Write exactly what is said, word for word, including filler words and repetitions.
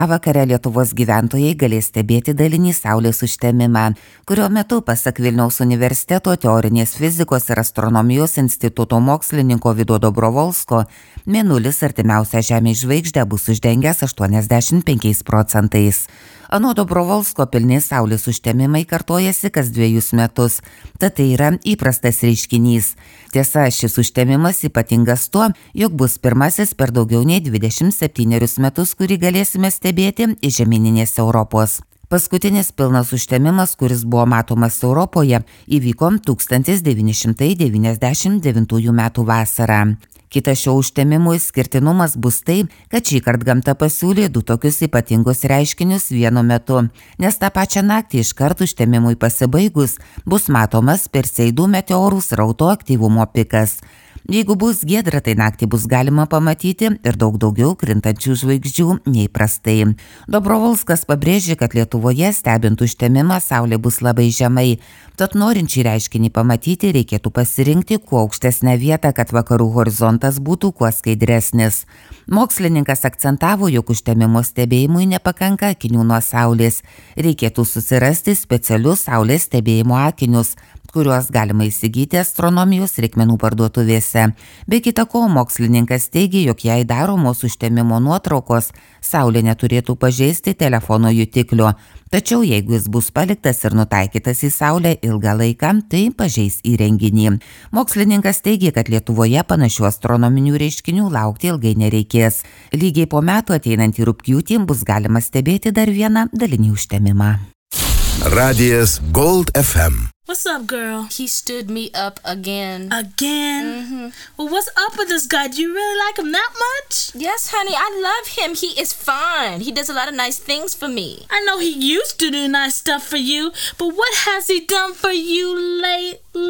Vakare Lietuvos gyventojai galės stebėti dalinį saulės užtemimą, kurio metu, pasak Vilniaus universiteto teorinės fizikos ir astronomijos instituto mokslininko Vido Dobrovolsko, mėnulis artimiausią Žemės žvaigždę bus uždengęs aštuoniasdešimt penkiais procentais. Anot Dobrovolsko pilni saulės užtemimai kartojasi kas dviejus metus, tad tai yra įprastas reiškinys. Tiesa, šis užtemimas ypatingas tuo, jog bus pirmasis per daugiau nei dvidešimt septynerius metus, kurį galėsime stebėti iš žemyninės Europos. Paskutinis pilnas užtemimas, kuris buvo matomas Europoje, įvyko tūkstantis devyni šimtai devyniasdešimt devintųjų metų vasarą. Kitas šio užtemimo išskirtinumas bus tai, kad šį kartą gamta pasiūlė du tokius ypatingus reiškinius vienu metu, nes tą pačią naktį iš karto užtemimui pasibaigus bus matomas Perseidų meteorų srauto aktyvumo pikas. Jeigu bus giedra, tai naktį bus galima pamatyti ir daug daugiau krintančių žvaigždžių nei prastai. Dobrovolskas pabrėžė, kad Lietuvoje stebint užtemimą saulė bus labai žemai, tad norint šį reiškinį pamatyti reikėtų pasirinkti kuo aukštesnę vietą, kad vakarų horizontas būtų kuo skaidresnis. Mokslininkas akcentavo, jog užtemimo stebėjimui nepakanka akinių nuo saulės. Reikėtų susirasti specialius saulės stebėjimo akinius, kuriuos galima įsigyti astronomijos reikmenų parduotuvėse. Be kita ko, mokslininkas teigia, jog jei daromos užtemimo nuotraukos, saulė neturėtų pažeisti telefono jutiklio. Tačiau jeigu jis bus paliktas ir nutaikytas į saulę ilgą laiką, tai pažeis įrenginį. Mokslininkas teigia, kad Lietuvoje panašių astronominių reiškinių laukti ilgai nereikės. Lygiai po metų ateinantį rugpjūtį bus galima stebėti dar vieną dalinį užtemimą. Radijas Gold F M. What's up, girl? He stood me up again. Again? Mm-hmm. Well, what's up with this guy? Do you really like him that much? Yes, honey, I love him. He is fine. He does a lot of nice things for me. I know he used to do nice stuff for you, but what has he done for you lately?